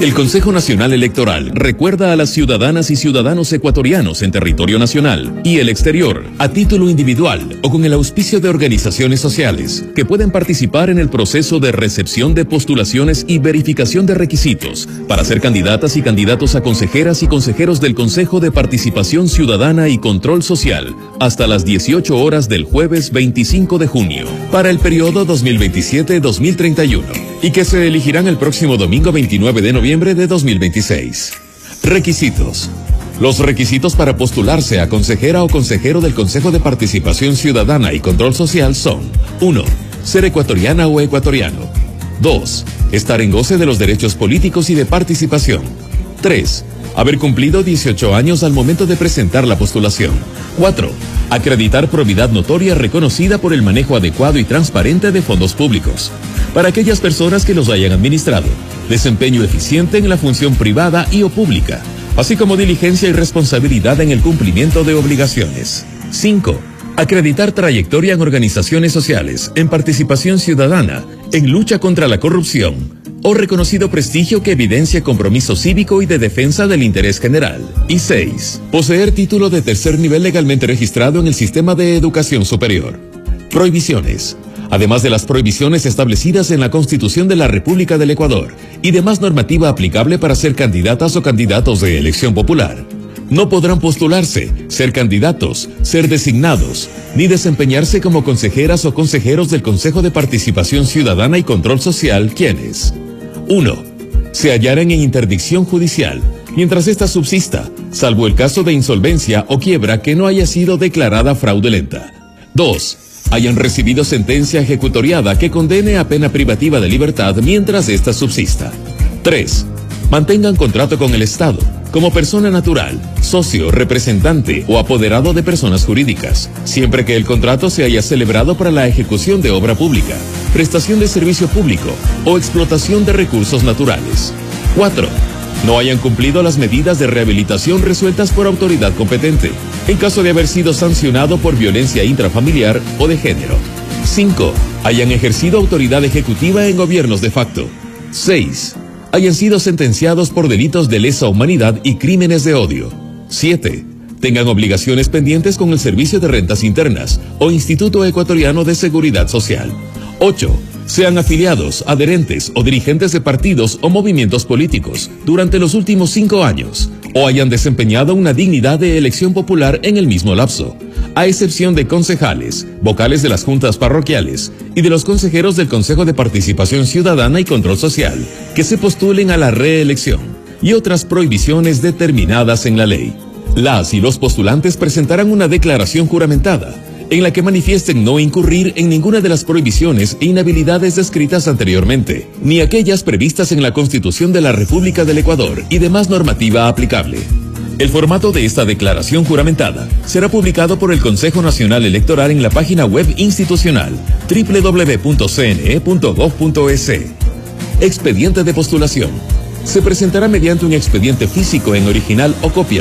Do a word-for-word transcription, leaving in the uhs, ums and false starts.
El Consejo Nacional Electoral recuerda a las ciudadanas y ciudadanos ecuatorianos en territorio nacional y el exterior, a título individual o con el auspicio de organizaciones sociales, que pueden participar en el proceso de recepción de postulaciones y verificación de requisitos para ser candidatas y candidatos a consejeras y consejeros del Consejo de Participación Ciudadana y Control Social hasta las dieciocho horas del jueves veinticinco de junio, para el periodo dos mil veintisiete a dos mil treinta y uno, y que se elegirán el próximo domingo veintinueve de noviembre de dos mil veintiséis. Requisitos. Los requisitos para postularse a consejera o consejero del Consejo de Participación Ciudadana y Control Social son: uno. Ser ecuatoriana o ecuatoriano. dos. Estar en goce de los derechos políticos y de participación. tres. Haber cumplido dieciocho años al momento de presentar la postulación. cuatro. Acreditar probidad notoria reconocida por el manejo adecuado y transparente de fondos públicos, para aquellas personas que los hayan administrado, desempeño eficiente en la función privada y o pública, así como diligencia y responsabilidad en el cumplimiento de obligaciones. cinco. Acreditar trayectoria en organizaciones sociales, en participación ciudadana, en lucha contra la corrupción, o reconocido prestigio que evidencia compromiso cívico y de defensa del interés general. Y seis. Poseer título de tercer nivel legalmente registrado en el sistema de educación superior. Prohibiciones. Además de las prohibiciones establecidas en la Constitución de la República del Ecuador y demás normativa aplicable para ser candidatas o candidatos de elección popular, no podrán postularse, ser candidatos, ser designados, ni desempeñarse como consejeras o consejeros del Consejo de Participación Ciudadana y Control Social quienes: uno. Se hallaren en interdicción judicial, mientras ésta subsista, salvo el caso de insolvencia o quiebra que no haya sido declarada fraudulenta. dos. Hayan recibido sentencia ejecutoriada que condene a pena privativa de libertad mientras ésta subsista. tres. Mantengan contrato con el Estado, como persona natural, socio, representante o apoderado de personas jurídicas, siempre que el contrato se haya celebrado para la ejecución de obra pública, prestación de servicio público o explotación de recursos naturales. cuatro. No hayan cumplido las medidas de rehabilitación resueltas por autoridad competente, en caso de haber sido sancionado por violencia intrafamiliar o de género. cinco. Hayan ejercido autoridad ejecutiva en gobiernos de facto. seis. Hayan sido sentenciados por delitos de lesa humanidad y crímenes de odio. siete. Tengan obligaciones pendientes con el Servicio de Rentas Internas o Instituto Ecuatoriano de Seguridad Social. ocho. Sean afiliados, adherentes o dirigentes de partidos o movimientos políticos durante los últimos cinco años, o hayan desempeñado una dignidad de elección popular en el mismo lapso, a excepción de concejales, vocales de las juntas parroquiales y de los consejeros del Consejo de Participación Ciudadana y Control Social, que se postulen a la reelección, y otras prohibiciones determinadas en la ley. Las y los postulantes presentarán una declaración juramentada, en la que manifiesten no incurrir en ninguna de las prohibiciones e inhabilidades descritas anteriormente, ni aquellas previstas en la Constitución de la República del Ecuador y demás normativa aplicable. El formato de esta declaración juramentada será publicado por el Consejo Nacional Electoral en la página web institucional doble u doble u doble u punto c n e punto gov punto es. Expediente de postulación. Se presentará mediante un expediente físico en original o copia